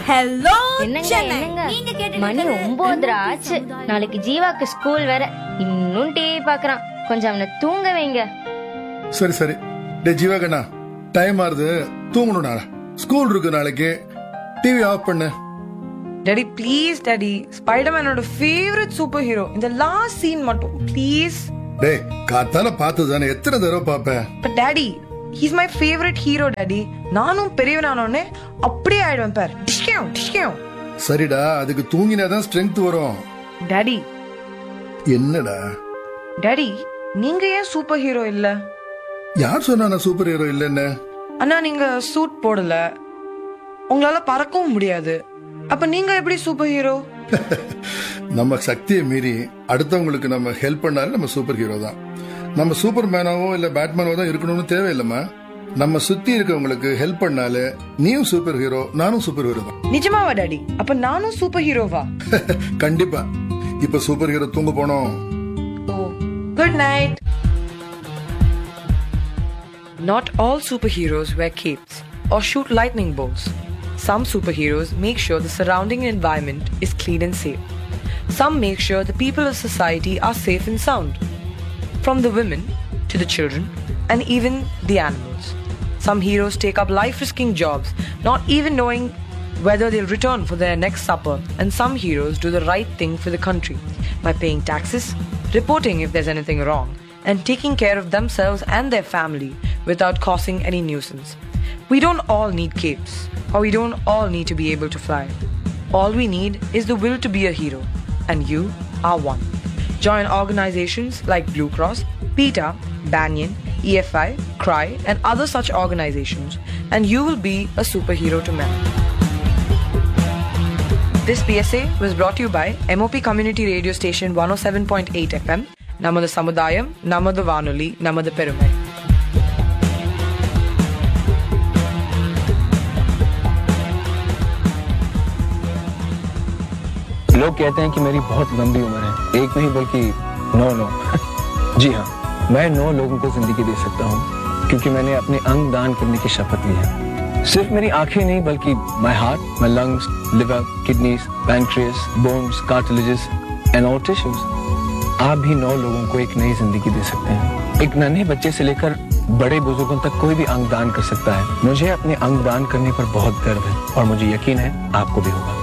Hello என்னங்க மணி 9 ஆச்சு. நாளைக்கு ஜீவாக்கு ஸ்கூல் வேற. இன்னும் டிவி பாக்குறான். கொஞ்சம் அவனை தூங்க வைங்க. சரி சரி. டே ஜீவா கண்ணா, டைம் ஆறுது, தூங்கணும். நாளை ஸ்கூல் இருக்கு. நாளைக்கு டிவி ஆஃப் பண்ணு. Daddy please daddy, ஸ்பைடர்மேனோட favourite super hero. இந்த லாஸ்ட் சீன் மட்டும் ப்ளீஸ். டேய், காத்தால பார்த்ததானே, எத்தனை தடவை பாப்பேன். But daddy, he's my favourite hero daddy. நானும் பெரியவனானோடனே அப்படியே ஆயிடுவேன் பார். டிஷ்கேம். சரிடா, அதுக்கு தூங்கினாதான் ஸ்ட்ரென்த் வரும். டாடி. என்னடா? டாடி, நீங்க ஏன் சூப்பர் ஹீரோ இல்ல? யார் சொன்னா நான் சூப்பர் ஹீரோ இல்லன்னு? அண்ணா, நீங்க சூட் போடல, உங்களால பறக்கவும் முடியாது. அப்ப நீங்க எப்படி சூப்பர் ஹீரோ? நம்ம சக்தியை மீறி அடுத்தவங்களுக்கு நம்ம ஹெல்ப் பண்ணாலும் நம்ம சூப்பர் ஹீரோ தான். நம்ம சூப்பர் மேனாவோ இல்ல பேட்மேனோ தான் இருக்கணும்னு தேவையில்லம்மா. நம்ம சுத்தி இருக்கவங்களுக்கு ஹெல்ப் பண்ணாலே நீயும் சூப்பர் ஹீரோ, நானும் சூப்பர் ஹீரோ தான். நிஜமாவா டாடி? அப்ப நானும் சூப்பர் ஹீரோவா? கண்டிப்பா. இப்ப சூப்பர் ஹீரோ தூங்க போனோம். Good night. Not all superheroes wear capes or shoot lightning bolts. Some superheroes make sure the surrounding environment is clean and safe. Some make sure the people of society are safe and sound. From the women to the children and even the animals. Some heroes take up life-risking jobs, not even knowing whether they'll return for their next supper. And some heroes do the right thing for the country by paying taxes, reporting if there's anything wrong, and taking care of themselves and their family without causing any nuisance. We don't all need capes, or we don't all need to be able to fly. All we need is the will to be a hero, and you are one. Join organizations like Blue Cross, PETA, Banyan, EFI, CRY, and other such organizations, and you will be a superhero to many. This PSA was brought to you by MOP Community Radio Station 107.8 FM, Namada Samudayam, Namada Vanuli, Namada Perumai. लोग कहते हैं कि मेरी बहुत लंबी उम्र है, एक नहीं बल्कि 9 जी हाँ, मैं 9 लोगों को जिंदगी दे सकता हूँ, क्योंकि मैंने अपने अंग दान करने की शपथ ली है। सिर्फ मेरी आंखें नहीं, बल्कि my heart, my lungs, liver, kidneys, pancreas, bones, cartilages and all tissues. आप भी 9 लोगों को एक नई जिंदगी दे सकते हैं। एक नन्हे बच्चे से लेकर बड़े बुजुर्गों तक कोई भी अंग दान कर सकता है। मुझे अपने अंग दान करने पर बहुत गर्व है और मुझे यकीन है आपको भी होगा।